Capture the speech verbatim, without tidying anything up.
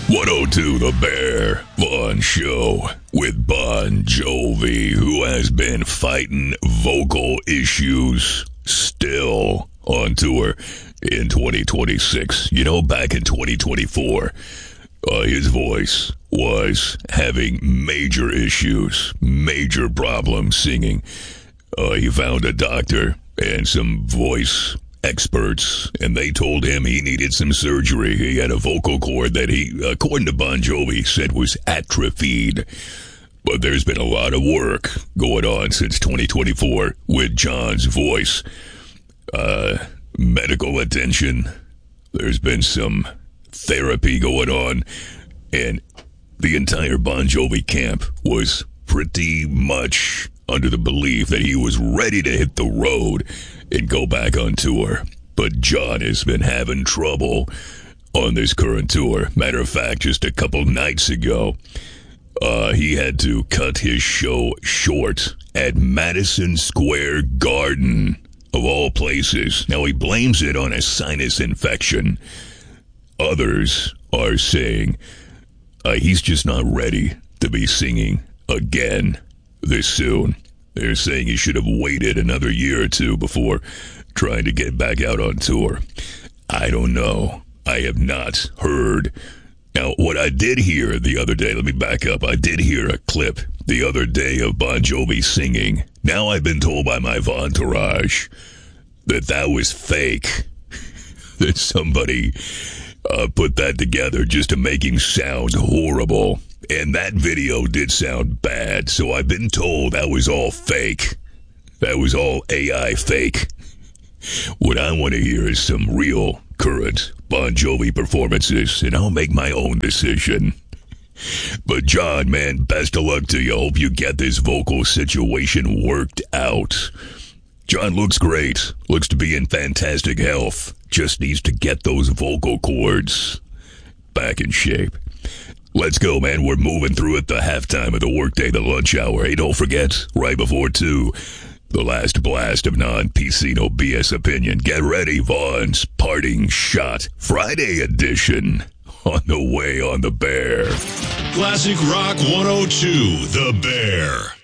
one oh two The Bear Vaughn Show with Bon Jovi, who has been fighting vocal issues still on tour in twenty twenty-six. You know, back in twenty twenty-four, uh, his voice was having major issues, major problems singing. Uh, he found a doctor and some voice experts, and they told him he needed some surgery. He had a vocal cord that he, according to Bon Jovi, said was atrophied. But there's been a lot of work going on since twenty twenty-four with John's voice. Uh, medical attention. There's been some therapy going on, and the entire Bon Jovi camp was pretty much under the belief that he was ready to hit the road and go back on tour. But John has been having trouble on this current tour. Matter of fact, just a couple nights ago, uh, he had to cut his show short at Madison Square Garden, of all places. Now, he blames it on a sinus infection. Others are saying uh, he's just not ready to be singing again this soon. They're saying he should have waited another year or two before trying to get back out on tour. I don't know. I have not heard. Now, what I did hear the other day, let me back up. I did hear a clip the other day of Bon Jovi singing. Now I've been told by my entourage that that was fake. That somebody uh, put that together just to make him sound horrible. And that video did sound bad, so I've been told that was all fake. That was all A I fake. What I want to hear is some real, current Bon Jovi performances, and I'll make my own decision. But John, man, best of luck to you. Hope you get this vocal situation worked out. John looks great. Looks to be in fantastic health. Just needs to get those vocal cords back in shape. Let's go, man. We're moving through at the halftime of the workday, the lunch hour. Hey, don't forget, right before two, the last blast of non-P C, no B S opinion. Get ready, Vaughn's Parting Shot Friday edition on the way on The Bear. Classic Rock one oh two, The Bear.